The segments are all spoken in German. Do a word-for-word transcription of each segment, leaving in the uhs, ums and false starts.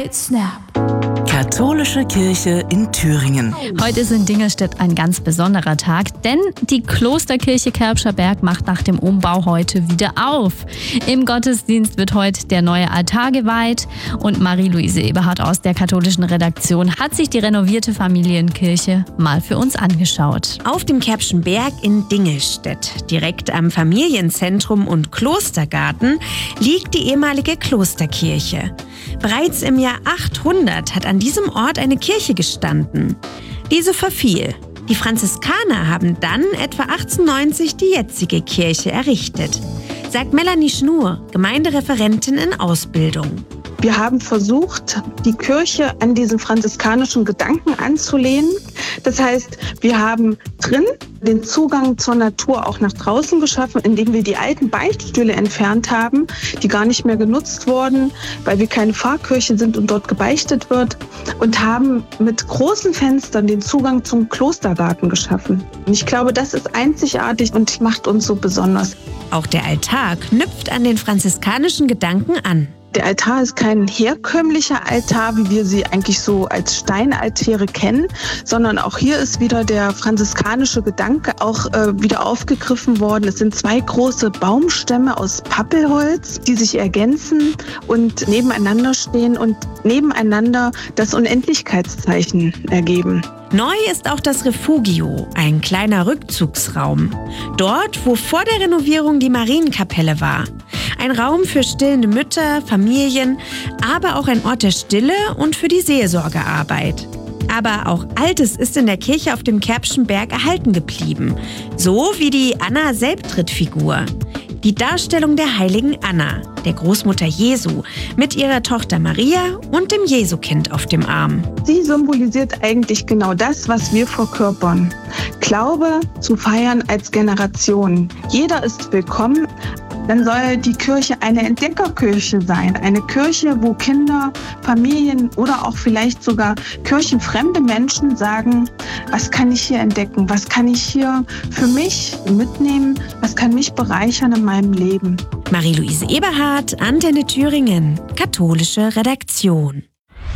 right, snap. Katholische Kirche in Thüringen. Heute ist in Dingelstedt ein ganz besonderer Tag, denn die Klosterkirche Kerbscher Berg macht nach dem Umbau heute wieder auf. Im Gottesdienst wird heute der neue Altar geweiht und Marie-Louise Eberhardt aus der katholischen Redaktion hat sich die renovierte Familienkirche mal für uns angeschaut. Auf dem Kerbschen Berg in Dingelstedt, direkt am Familienzentrum und Klostergarten, liegt die ehemalige Klosterkirche. Bereits im Jahr achthundert hat an diesem Ort eine Kirche gestanden. Diese verfiel. Die Franziskaner haben dann etwa achtzehnhundertneunzig die jetzige Kirche errichtet, sagt Melanie Schnur, Gemeindereferentin in Ausbildung. Wir haben versucht, die Kirche an diesen franziskanischen Gedanken anzulehnen. Das heißt, wir haben drin den Zugang zur Natur auch nach draußen geschaffen, indem wir die alten Beichtstühle entfernt haben, die gar nicht mehr genutzt wurden, weil wir keine Pfarrkirche sind und dort gebeichtet wird, und haben mit großen Fenstern den Zugang zum Klostergarten geschaffen. Und ich glaube, das ist einzigartig und macht uns so besonders. Auch der Altar knüpft an den franziskanischen Gedanken an. Der Altar ist kein herkömmlicher Altar, wie wir sie eigentlich so als Steinaltäre kennen, sondern auch hier ist wieder der franziskanische Gedanke auch äh, wieder aufgegriffen worden. Es sind zwei große Baumstämme aus Pappelholz, die sich ergänzen und nebeneinander stehen und nebeneinander das Unendlichkeitszeichen ergeben. Neu ist auch das Refugio, ein kleiner Rückzugsraum. Dort, wo vor der Renovierung die Marienkapelle war. Ein Raum für stillende Mütter, Familien, aber auch ein Ort der Stille und für die Seelsorgearbeit. Aber auch Altes ist in der Kirche auf dem Kerbschen Berg erhalten geblieben. So wie die Anna-Selbtrittfigur. Die Darstellung der heiligen Anna, der Großmutter Jesu, mit ihrer Tochter Maria und dem Jesukind auf dem Arm. Sie symbolisiert eigentlich genau das, was wir verkörpern. Glaube zu feiern als Generation. Jeder ist willkommen. Dann soll die Kirche eine Entdeckerkirche sein. Eine Kirche, wo Kinder, Familien oder auch vielleicht sogar kirchenfremde Menschen sagen, was kann ich hier entdecken? Was kann ich hier für mich mitnehmen? Was kann mich bereichern in meinem Leben? Marie-Louise Eberhardt, Antenne Thüringen, katholische Redaktion.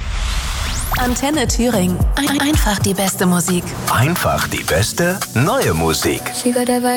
Antenne Thüringen. Einfach die beste Musik. Einfach die beste neue Musik.